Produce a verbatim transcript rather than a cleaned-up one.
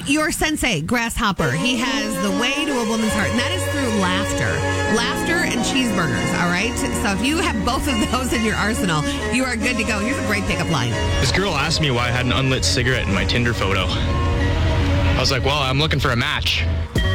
your sensei, Grasshopper, he has the way to a woman's heart, and that is through laughter. Laughter and cheeseburgers, all right? So if you have both of those in your arsenal, you are good to go. Here's a great pickup line. This girl asked me why I had an unlit cigarette in my Tinder photo. I was like, well, I'm looking for a match.